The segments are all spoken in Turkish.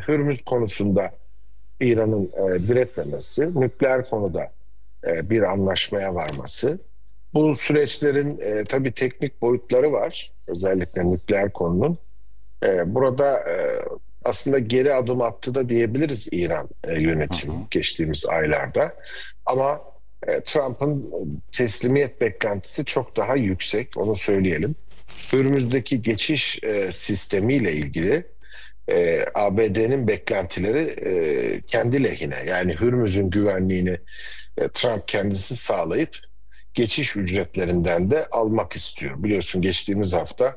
Hürmüz konusunda İran'ın diretmemesi, nükleer konuda bir anlaşmaya varması. Bu süreçlerin tabii teknik boyutları var. Özellikle nükleer konunun. Burada aslında geri adım attı da diyebiliriz İran Hı yönetimi hı. geçtiğimiz aylarda. Ama Trump'ın teslimiyet beklentisi çok daha yüksek, onu söyleyelim. Hürmüzdeki geçiş sistemiyle ilgili ABD'nin beklentileri kendi lehine. Yani Hürmüz'ün güvenliğini Trump kendisi sağlayıp geçiş ücretlerinden de almak istiyor. Biliyorsun geçtiğimiz hafta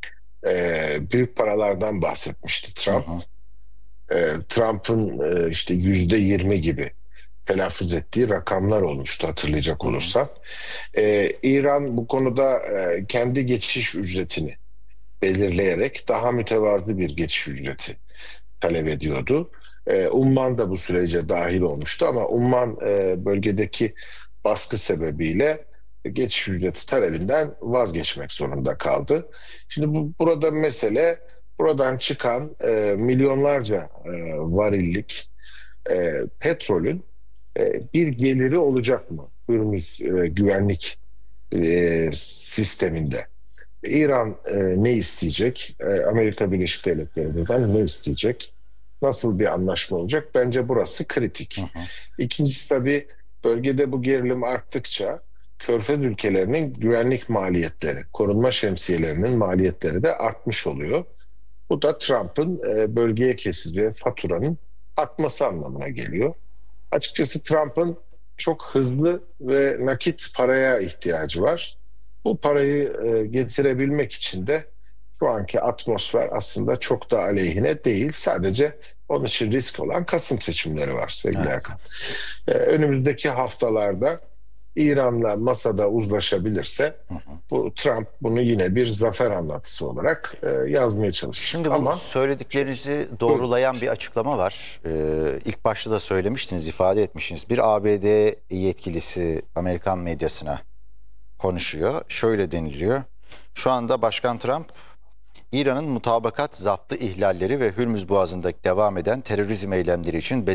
büyük paralardan bahsetmişti Hı Trump. hı. Trump'ın işte %20 gibi telaffuz ettiği rakamlar olmuştu hatırlayacak Hı hı. olursak. İran bu konuda kendi geçiş ücretini belirleyerek daha mütevazı bir geçiş ücreti talep ediyordu. Umman da bu sürece dahil olmuştu ama Umman bölgedeki baskı sebebiyle geçiş ücreti talebinden vazgeçmek zorunda kaldı. Şimdi burada mesele buradan çıkan milyonlarca varillik petrolün bir geliri olacak mı? Hürmüz güvenlik sisteminde. İran ne isteyecek? Amerika Birleşik Devletleri'nden ne isteyecek? Nasıl bir anlaşma olacak? Bence burası Hı kritik. hı. İkincisi tabii bölgede bu gerilim arttıkça Körfez ülkelerinin güvenlik maliyetleri, korunma şemsiyelerinin maliyetleri de artmış oluyor. Bu da Trump'ın bölgeye keseceği faturanın artması anlamına geliyor. Açıkçası Trump'ın çok hızlı ve nakit paraya ihtiyacı var. Bu parayı getirebilmek için de şu anki atmosfer aslında çok da aleyhine değil. Sadece onun için risk olan Kasım seçimleri var sevgili Evet. Erkan. Önümüzdeki haftalarda İran'la masada uzlaşabilirse Hı hı. bu Trump bunu yine bir zafer anlatısı olarak yazmaya çalışır. Şimdi bu Ama şu, söylediklerinizi buyurun. doğrulayan bir açıklama var. İlk başta da söylemiştiniz, ifade etmişsiniz. Bir ABD yetkilisi Amerikan medyasına konuşuyor. Şöyle deniliyor. Şu anda Başkan Trump, İran'ın mutabakat zaptı ihlalleri ve Hürmüz Boğazı'ndaki devam eden terörizm eylemleri için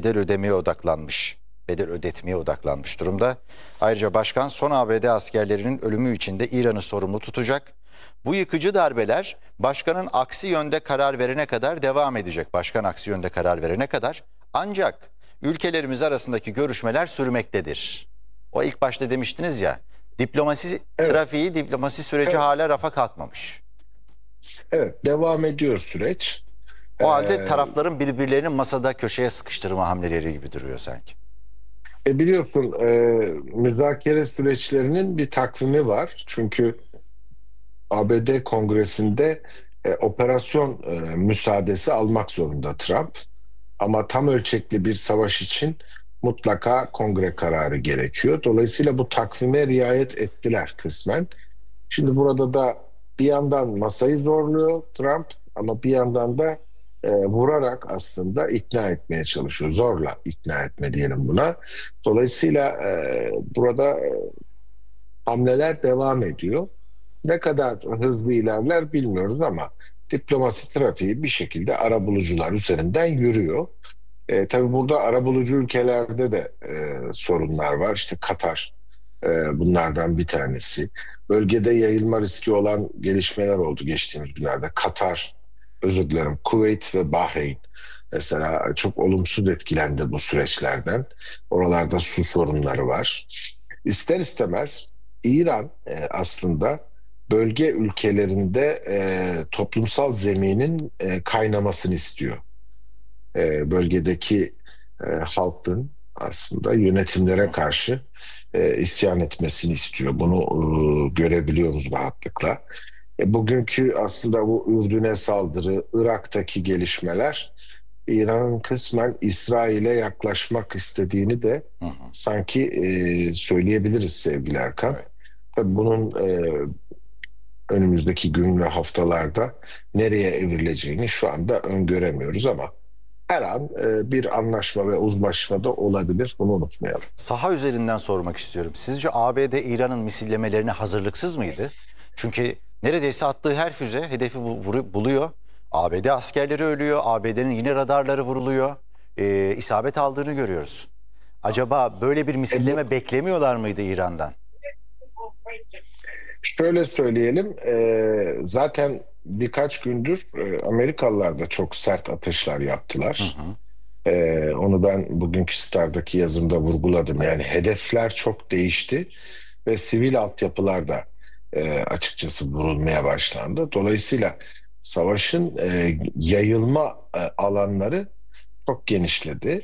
bedel ödetmeye odaklanmış durumda. Ayrıca başkan son ABD askerlerinin ölümü için de İran'ı sorumlu tutacak. Bu yıkıcı darbeler başkanın aksi yönde karar verene kadar devam edecek. Başkan aksi yönde karar verene kadar. Ancak ülkelerimiz arasındaki görüşmeler sürmektedir. O ilk başta demiştiniz ya, diplomasi Evet, trafiği, diplomasi süreci evet, hala rafa kalkmamış. evet, devam ediyor süreç. O halde Ee, tarafların birbirlerini masada köşeye sıkıştırma hamleleri gibi duruyor sanki. Biliyorsun müzakere süreçlerinin bir takvimi var. Çünkü ABD Kongresi'nde operasyon müsaadesi almak zorunda Trump. Ama tam ölçekli bir savaş için mutlaka kongre kararı gerekiyor. Dolayısıyla bu takvime riayet ettiler kısmen. Şimdi burada da bir yandan masayı zorluyor Trump ama bir yandan da vurarak aslında ikna etmeye çalışıyor. Zorla ikna etme diyelim buna. Dolayısıyla burada hamleler devam ediyor. Ne kadar hızlı ilerler bilmiyoruz ama diplomasi trafiği bir şekilde arabulucular üzerinden yürüyor. Tabii burada arabulucu ülkelerde de sorunlar var. İşte Katar bunlardan bir tanesi. Bölgede yayılma riski olan gelişmeler oldu geçtiğimiz günlerde. Katar, özür dilerim, Kuveyt ve Bahreyn mesela çok olumsuz etkilendi bu süreçlerden. Oralarda su sorunları var. İster istemez İran aslında bölge ülkelerinde toplumsal zeminin kaynamasını istiyor. Bölgedeki halkın aslında yönetimlere karşı isyan etmesini istiyor. Bunu görebiliyoruz rahatlıkla. Bugünkü aslında bu Ürdün'e saldırı, Irak'taki gelişmeler İran'ın kısmen İsrail'e yaklaşmak istediğini de Hı hı. sanki söyleyebiliriz sevgili Erkan. Evet. Tabii bunun önümüzdeki gün ve haftalarda nereye evrileceğini şu anda öngöremiyoruz ama her an bir anlaşma ve uzlaşma da olabilir. Bunu unutmayalım. Saha üzerinden sormak istiyorum. Sizce ABD İran'ın misillemelerini hazırlıksız mıydı? Çünkü neredeyse attığı her füze hedefi buluyor. ABD askerleri ölüyor. ABD'nin yine radarları vuruluyor. İsabet aldığını görüyoruz. Acaba böyle bir misilleme beklemiyorlar mıydı İran'dan? Şöyle söyleyelim, zaten birkaç gündür Amerikalılar da çok sert atışlar yaptılar. Onu ben bugünkü Star'daki yazımda vurguladım. Yani hedefler çok değişti ve sivil altyapılar da açıkçası vurulmaya başlandı. Dolayısıyla savaşın yayılma alanları çok genişledi.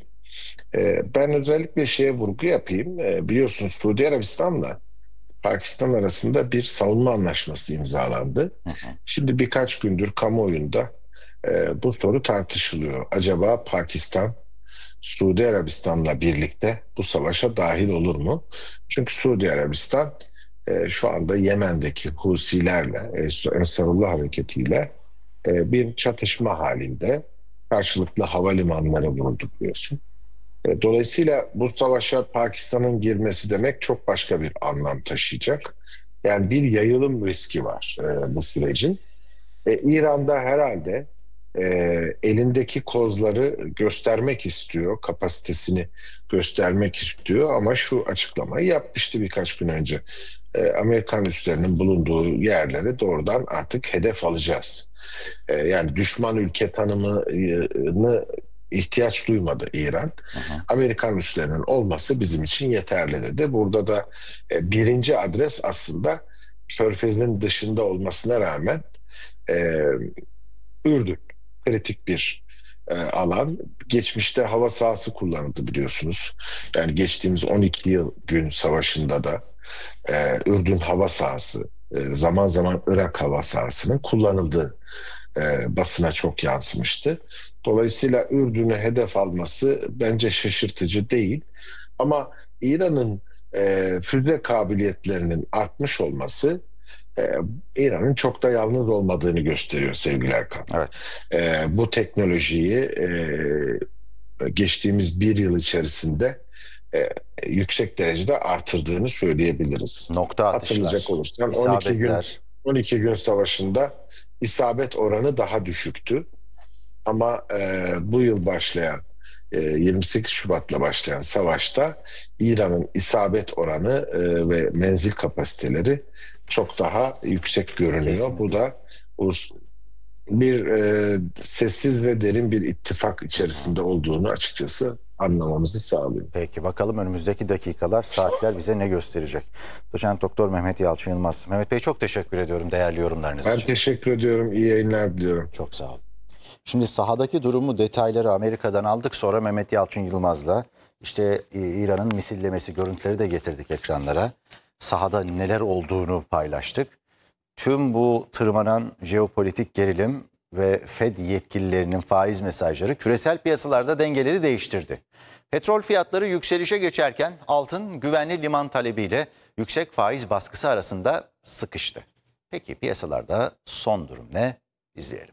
Ben özellikle şeye vurgu yapayım. Biliyorsunuz Suudi Arabistan'la Pakistan arasında bir savunma anlaşması imzalandı. Şimdi birkaç gündür kamuoyunda bu soru tartışılıyor. Acaba Pakistan Suudi Arabistan'la birlikte bu savaşa dahil olur mu? Çünkü Suudi Arabistan şu anda Yemen'deki Husilerle, Ensarullah hareketiyle bir çatışma halinde. Karşılıklı havalimanları vuruldu biliyorsun. Dolayısıyla bu savaşa Pakistan'ın girmesi demek çok başka bir anlam taşıyacak. Yani bir yayılım riski var bu sürecin. İran'da herhalde e, elindeki kozları göstermek istiyor, kapasitesini göstermek istiyor ama şu açıklamayı yapmıştı birkaç gün önce. Amerikan üslerinin bulunduğu yerlere doğrudan artık hedef alacağız. Yani düşman ülke tanımını ihtiyaç duymadı İran. Amerikan üslerinin olması bizim için yeterli dedi. Burada da birinci adres aslında Körfez'in dışında olmasına rağmen e, Ürdün kritik bir alan. Geçmişte hava sahası kullanıldı biliyorsunuz. Yani geçtiğimiz 12 yıl gün savaşında da Ürdün hava sahası, zaman zaman Irak hava sahasının kullanıldığı basına çok yansımıştı. Dolayısıyla Ürdün'ü hedef alması bence şaşırtıcı değil. Ama İran'ın füze kabiliyetlerinin artmış olması e, İran'ın çok da yalnız olmadığını gösteriyor sevgili Erkan. Evet. Bu teknolojiyi geçtiğimiz bir yıl içerisinde yüksek derecede artırdığını söyleyebiliriz. Nokta Hatırlayacak atışlar, olursan isabetler. 12 gün savaşında isabet oranı daha düşüktü. Ama bu yıl başlayan 28 Şubat'la başlayan savaşta İran'ın isabet oranı ve menzil kapasiteleri çok daha yüksek görünüyor. Kesinlikle. Bu da bir sessiz ve derin bir ittifak içerisinde olduğunu açıkçası anlamamızı sağlıyor. Peki bakalım önümüzdeki dakikalar, saatler bize ne gösterecek? Doçent Doktor Mehmet Yalçın Yılmaz. Mehmet Bey çok teşekkür ediyorum değerli yorumlarınız Ben için. teşekkür ediyorum. İyi yayınlar diliyorum. Çok sağ olun. Şimdi sahadaki durumu, detayları Amerika'dan aldık. Sonra Mehmet Yalçın Yılmaz'la işte İran'ın misillemesi görüntüleri de getirdik ekranlara. Sahada neler olduğunu paylaştık. Tüm bu tırmanan jeopolitik gerilim ve Fed yetkililerinin faiz mesajları küresel piyasalarda dengeleri değiştirdi. Petrol fiyatları yükselişe geçerken altın güvenli liman talebiyle yüksek faiz baskısı arasında sıkıştı. Peki piyasalarda son durum ne? İzleyelim.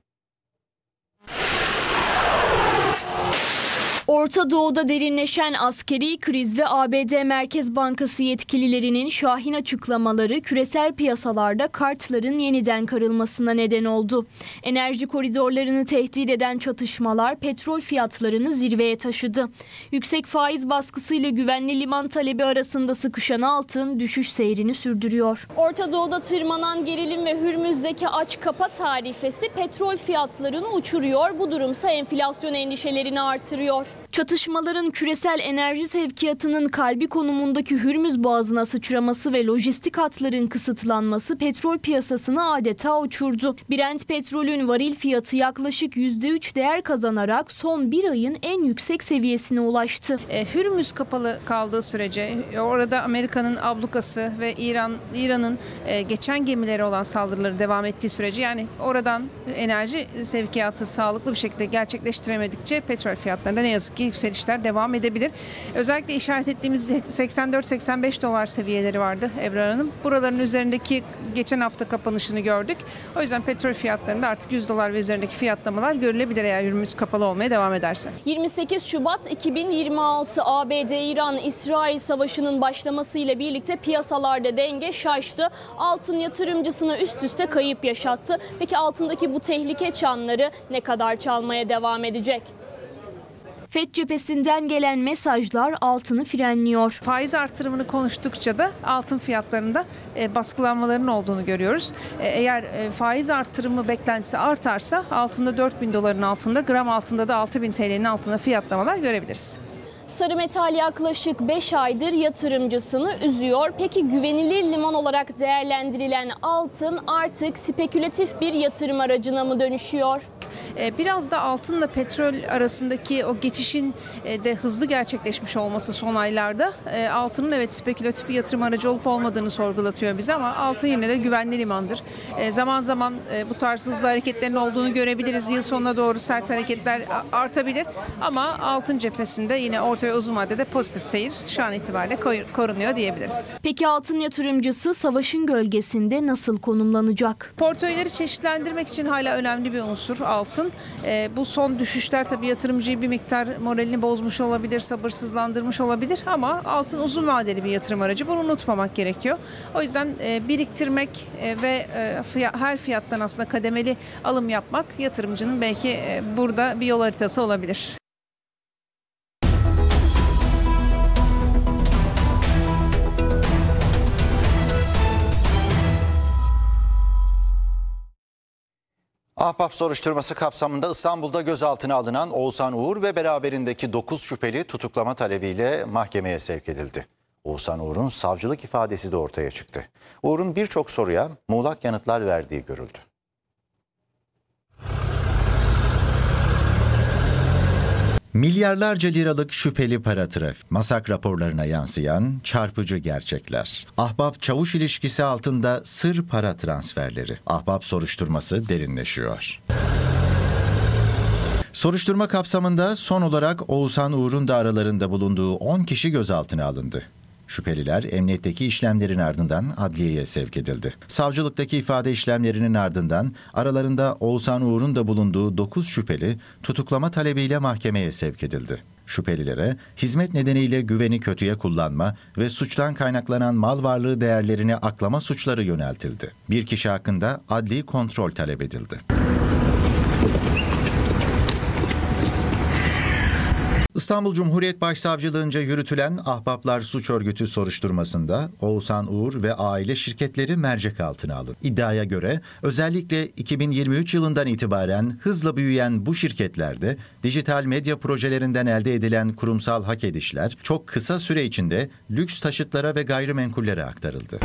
Orta Doğu'da derinleşen askeri kriz ve ABD Merkez Bankası yetkililerinin şahin açıklamaları küresel piyasalarda kartların yeniden karılmasına neden oldu. Enerji koridorlarını tehdit eden çatışmalar petrol fiyatlarını zirveye taşıdı. Yüksek faiz baskısıyla güvenli liman talebi arasında sıkışan altın düşüş seyrini sürdürüyor. Orta Doğu'da tırmanan gerilim ve Hürmüz'deki aç kapa tarifesi petrol fiyatlarını uçuruyor. Bu durumsa enflasyon endişelerini artırıyor. Çatışmaların küresel enerji sevkiyatının kalbi konumundaki Hürmüz Boğazı'na sıçraması ve lojistik hatların kısıtlanması petrol piyasasını adeta uçurdu. Brent petrolün varil fiyatı yaklaşık %3 değer kazanarak son bir ayın en yüksek seviyesine ulaştı. Hürmüz kapalı kaldığı sürece orada Amerika'nın ablukası ve İran'ın geçen gemilere olan saldırıları devam ettiği sürece, yani oradan enerji sevkiyatı sağlıklı bir şekilde gerçekleştiremedikçe petrol fiyatlarında ne yazık yazık ki yükselişler devam edebilir. Özellikle işaret ettiğimiz 84-85 dolar seviyeleri vardı Ebrar Hanım. Buraların üzerindeki geçen hafta kapanışını gördük. O yüzden petrol fiyatlarında artık 100 dolar ve üzerindeki fiyatlamalar görülebilir eğer Hürmüz kapalı olmaya devam ederse. 28 Şubat 2026 ABD-İran-İsrail savaşının başlamasıyla birlikte piyasalarda denge şaştı. Altın yatırımcısına üst üste kayıp yaşattı. Peki altındaki bu tehlike çanları ne kadar çalmaya devam edecek? FED cephesinden gelen mesajlar altını frenliyor. Faiz artırımını konuştukça da altın fiyatlarında baskılanmaların olduğunu görüyoruz. Eğer faiz artırımı beklentisi artarsa altında 4.000 doların altında, gram altında da 6.000 TL'nin altında fiyatlamalar görebiliriz. Sarı metal yaklaşık 5 aydır yatırımcısını üzüyor. Peki güvenilir liman olarak değerlendirilen altın artık spekülatif bir yatırım aracına mı dönüşüyor? Biraz da altınla petrol arasındaki o geçişin de hızlı gerçekleşmiş olması son aylarda altının evet spekülatif bir yatırım aracı olup olmadığını sorgulatıyor bize ama altın yine de güvenli limandır. Zaman zaman bu tarz hızlı hareketlerin olduğunu görebiliriz. Yıl sonuna doğru sert hareketler artabilir ama altın cephesinde yine orta ve uzun vadede pozitif seyir şu an itibariyle korunuyor diyebiliriz. Peki altın yatırımcısı savaşın gölgesinde nasıl konumlanacak? Portföyleri çeşitlendirmek için hala önemli bir unsur altın. Bu son düşüşler tabii yatırımcıyı bir miktar moralini bozmuş olabilir, sabırsızlandırmış olabilir ama altın uzun vadeli bir yatırım aracı. Bunu unutmamak gerekiyor. O yüzden biriktirmek ve her fiyattan aslında kademeli alım yapmak yatırımcının belki burada bir yol haritası olabilir. Ahbap soruşturması kapsamında İstanbul'da gözaltına alınan Oğuzhan Uğur ve beraberindeki 9 şüpheli tutuklama talebiyle mahkemeye sevk edildi. Oğuzhan Uğur'un savcılık ifadesi de ortaya çıktı. Uğur'un birçok soruya muğlak yanıtlar verdiği görüldü. Milyarlarca liralık şüpheli para trafiği, masak raporlarına yansıyan çarpıcı gerçekler. Ahbap-Çavuş ilişkisi altında sır para transferleri. Ahbap soruşturması derinleşiyor. Soruşturma kapsamında son olarak Oğuzhan Uğur'un da aralarında bulunduğu 10 kişi gözaltına alındı. Şüpheliler emniyetteki işlemlerin ardından adliyeye sevk edildi. Savcılıktaki ifade işlemlerinin ardından aralarında Oğuzhan Uğur'un da bulunduğu 9 şüpheli tutuklama talebiyle mahkemeye sevk edildi. Şüphelilere hizmet nedeniyle güveni kötüye kullanma ve suçtan kaynaklanan mal varlığı değerlerini aklama suçları yöneltildi. Bir kişi hakkında adli kontrol talep edildi. İstanbul Cumhuriyet Başsavcılığınca yürütülen Ahbaplar Suç Örgütü soruşturmasında Oğuzhan Uğur ve aile şirketleri mercek altına alındı. İddiaya göre özellikle 2023 yılından itibaren hızla büyüyen bu şirketlerde dijital medya projelerinden elde edilen kurumsal hak edişler çok kısa süre içinde lüks taşıtlara ve gayrimenkullere aktarıldı.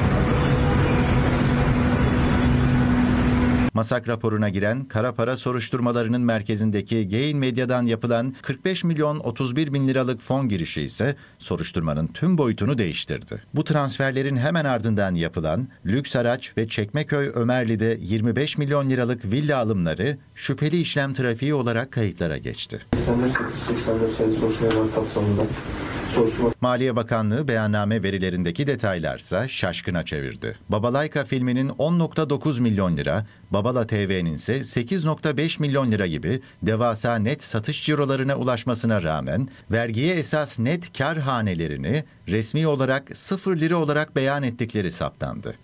Masak raporuna giren kara para soruşturmalarının merkezindeki Gain Medya'dan yapılan 45 milyon 31 bin liralık fon girişi ise soruşturmanın tüm boyutunu değiştirdi. Bu transferlerin hemen ardından yapılan lüks araç ve Çekmeköy Ömerli'de 25 milyon liralık villa alımları şüpheli işlem trafiği olarak kayıtlara geçti. 84 sayılı soruşturmalar kapsamında Maliye Bakanlığı beyanname verilerindeki detaylarsa şaşkına çevirdi. Babalayka filminin 10.9 milyon lira, Babala TV'nin ise 8.5 milyon lira gibi devasa net satış cirolarına ulaşmasına rağmen vergiye esas net kar hanelerini resmi olarak 0 lira olarak beyan ettikleri saptandı.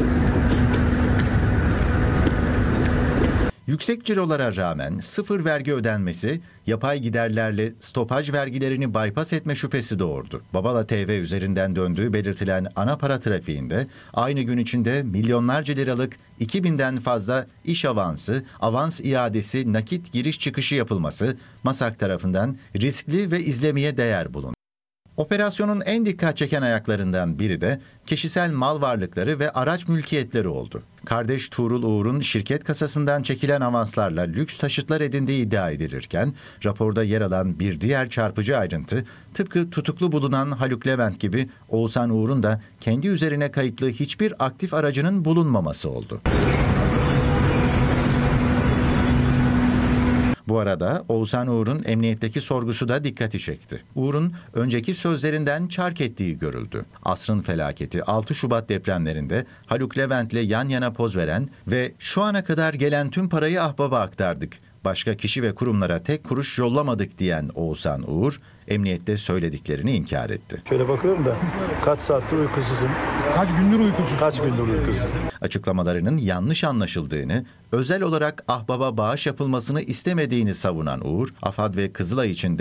Yüksek cirolara rağmen sıfır vergi ödenmesi, yapay giderlerle stopaj vergilerini bypass etme şüphesi doğurdu. Babala TV üzerinden döndüğü belirtilen ana para trafiğinde aynı gün içinde milyonlarca liralık 2000'den fazla iş avansı, avans iadesi, nakit giriş çıkışı yapılması MASAK tarafından riskli ve izlemeye değer bulundu. Operasyonun en dikkat çeken ayaklarından biri de kişisel mal varlıkları ve araç mülkiyetleri oldu. Kardeş Tuğrul Uğur'un şirket kasasından çekilen avanslarla lüks taşıtlar edindiği iddia edilirken, raporda yer alan bir diğer çarpıcı ayrıntı, tıpkı tutuklu bulunan Haluk Levent gibi Oğuzhan Uğur'un da kendi üzerine kayıtlı hiçbir aktif aracının bulunmaması oldu. Bu arada Oğuzhan Uğur'un emniyetteki sorgusu da dikkati çekti. Uğur'un önceki sözlerinden çark ettiği görüldü. Asrın felaketi 6 Şubat depremlerinde Haluk Levent'le yan yana poz veren ve şu ana kadar gelen tüm parayı ahbaba aktardık, başka kişi ve kurumlara tek kuruş yollamadık diyen Oğuzhan Uğur, emniyette söylediklerini inkar etti. Şöyle bakıyorum da kaç saattir uykusuzum. Kaç gündür uykusuz? Kaç gündür uykusuzum. Açıklamalarının yanlış anlaşıldığını, özel olarak ahbaba bağış yapılmasını istemediğini savunan Uğur, AFAD ve Kızılay için de